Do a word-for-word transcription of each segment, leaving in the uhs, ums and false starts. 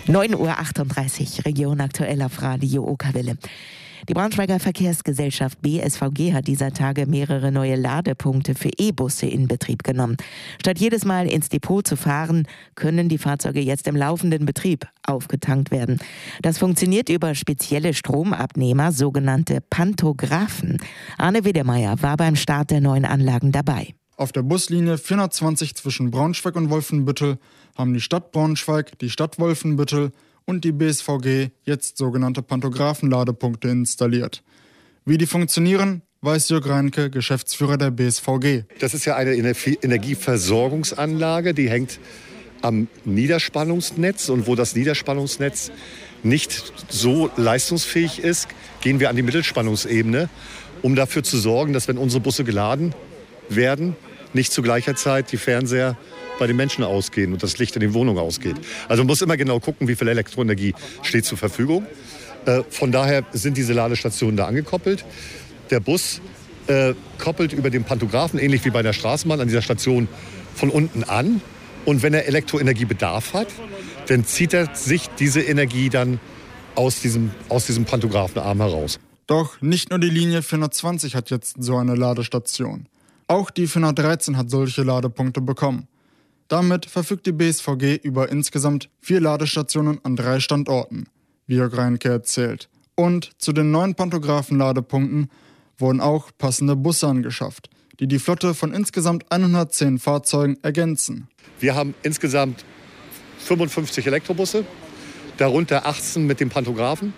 neun Uhr achtunddreißig, Region aktuell auf Radio Okerwelle. Die Braunschweiger Verkehrsgesellschaft B S V G hat dieser Tage mehrere neue Ladepunkte für E-Busse in Betrieb genommen. Statt jedes Mal ins Depot zu fahren, können die Fahrzeuge jetzt im laufenden Betrieb aufgetankt werden. Das funktioniert über spezielle Stromabnehmer, sogenannte Pantographen. Arne Wedemeyer war beim Start der neuen Anlagen dabei. Auf der Buslinie vierhundertzwanzig zwischen Braunschweig und Wolfenbüttel haben die Stadt Braunschweig, die Stadt Wolfenbüttel und die B S V G jetzt sogenannte Pantographen-Ladepunkte installiert. Wie die funktionieren, weiß Jörg Reinke, Geschäftsführer der B S V G. Das ist ja eine Energieversorgungsanlage, die hängt am Niederspannungsnetz. Und wo das Niederspannungsnetz nicht so leistungsfähig ist, gehen wir an die Mittelspannungsebene, um dafür zu sorgen, dass, wenn unsere Busse geladen werden, nicht zu gleicher Zeit die Fernseher bei den Menschen ausgehen und das Licht in den Wohnungen ausgeht. Also man muss immer genau gucken, wie viel Elektroenergie steht zur Verfügung. Äh, von daher sind diese Ladestationen da angekoppelt. Der Bus äh, koppelt über den Pantographen, ähnlich wie bei der Straßenbahn, an dieser Station von unten an. Und wenn er Elektroenergiebedarf hat, dann zieht er sich diese Energie dann aus diesem, aus diesem Pantographenarm heraus. Doch nicht nur die Linie vierhundertzwanzig hat jetzt so eine Ladestation. Auch die vierhundertdreizehn hat solche Ladepunkte bekommen. Damit verfügt die B S V G über insgesamt vier Ladestationen an drei Standorten, wie Jörg Reinke erzählt. Und zu den neuen Pantographen-Ladepunkten wurden auch passende Busse angeschafft, die die Flotte von insgesamt hundertzehn Fahrzeugen ergänzen. Wir haben insgesamt fünfundfünfzig Elektrobusse, darunter achtzehn mit dem Pantographen.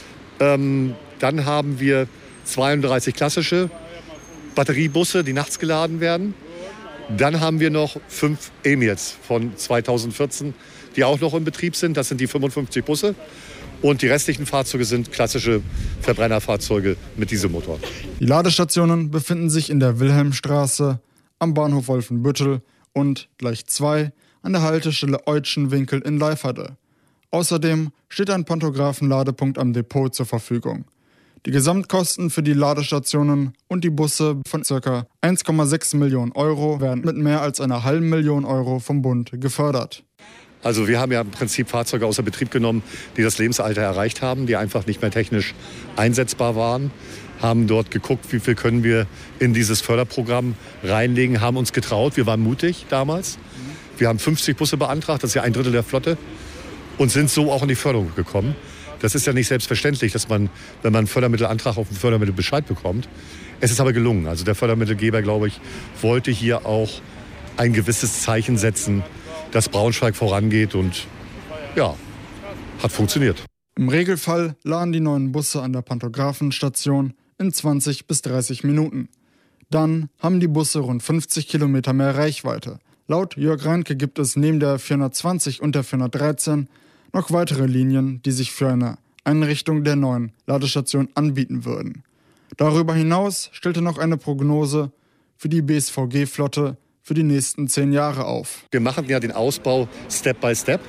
Ähm, dann haben wir zweiunddreißig klassische Batteriebusse, die nachts geladen werden. Dann haben wir noch fünf E-Miets von zweitausendvierzehn, die auch noch in Betrieb sind. Das sind die fünfundfünfzig Busse. Und die restlichen Fahrzeuge sind klassische Verbrennerfahrzeuge mit Dieselmotor. Die Ladestationen befinden sich in der Wilhelmstraße, am Bahnhof Wolfenbüttel und gleich zwei an der Haltestelle Eutschenwinkel in Leiferde. Außerdem steht ein Pantographen-Ladepunkt am Depot zur Verfügung. Die Gesamtkosten für die Ladestationen und die Busse von ca. eins Komma sechs Millionen Euro werden mit mehr als einer halben Million Euro vom Bund gefördert. Also wir haben ja im Prinzip Fahrzeuge außer Betrieb genommen, die das Lebensalter erreicht haben, die einfach nicht mehr technisch einsetzbar waren, haben dort geguckt, wie viel können wir in dieses Förderprogramm reinlegen, haben uns getraut, wir waren mutig damals. Wir haben fünfzig Busse beantragt, das ist ja ein Drittel der Flotte, und sind so auch in die Förderung gekommen. Das ist ja nicht selbstverständlich, dass man, wenn man einen Fördermittelantrag auf einen Fördermittelbescheid bekommt. Es ist aber gelungen. Also der Fördermittelgeber, glaube ich, wollte hier auch ein gewisses Zeichen setzen, dass Braunschweig vorangeht, und ja, hat funktioniert. Im Regelfall laden die neuen Busse an der Pantographenstation in zwanzig bis dreißig Minuten. Dann haben die Busse rund fünfzig Kilometer mehr Reichweite. Laut Jörg Reinke gibt es neben der vierhundertzwanzig und der vierhundertdreizehn noch weitere Linien, die sich für eine Einrichtung der neuen Ladestation anbieten würden. Darüber hinaus stellte noch eine Prognose für die B S V G-Flotte für die nächsten zehn Jahre auf. Wir machen ja den Ausbau Step by Step.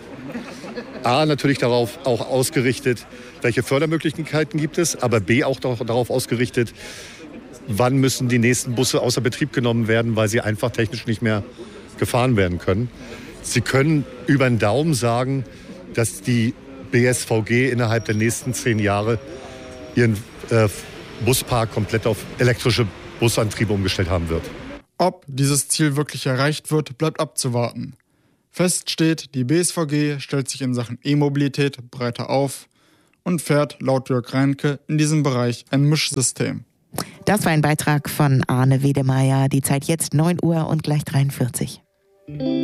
A, natürlich darauf auch ausgerichtet, welche Fördermöglichkeiten gibt es, aber B, auch darauf ausgerichtet, wann müssen die nächsten Busse außer Betrieb genommen werden, weil sie einfach technisch nicht mehr gefahren werden können. Sie können über den Daumen sagen, dass die B S V G innerhalb der nächsten zehn Jahre ihren äh, Buspark komplett auf elektrische Busantriebe umgestellt haben wird. Ob dieses Ziel wirklich erreicht wird, bleibt abzuwarten. Fest steht, die B S V G stellt sich in Sachen E-Mobilität breiter auf und fährt laut Jörg Reinke in diesem Bereich ein Mischsystem. Das war ein Beitrag von Arne Wedemeyer. Die Zeit jetzt neun Uhr und gleich dreiundvierzig.